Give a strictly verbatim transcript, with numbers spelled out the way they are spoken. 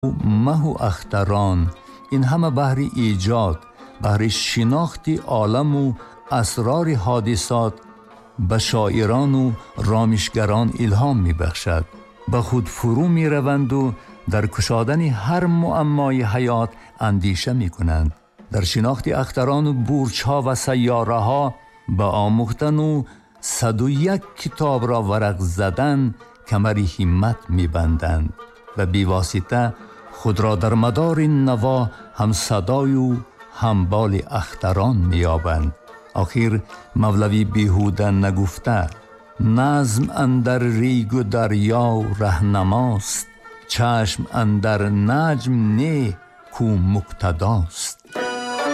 مه و اختران، این همه بحر ایجاد، بحر شناخت عالم و اسرار حادثات به شاعران و رامشگران الهام می بخشد. به خود فرو می روند و در کشادن هر معمای حیات اندیشه می کنند. در شناخت اختران و برج ها و سیاره ها به آموختن و صد و یک کتاب را ورق زدن کمر همت می بندند و بیواسطه خود را در مدار نوا هم صدای و هم بال اختران می یابند. آخر مولوی بیهوده نگفته نظم اندر ریگ و دریا و رهنماست، چشم اندر نجم نه کو مقتداست.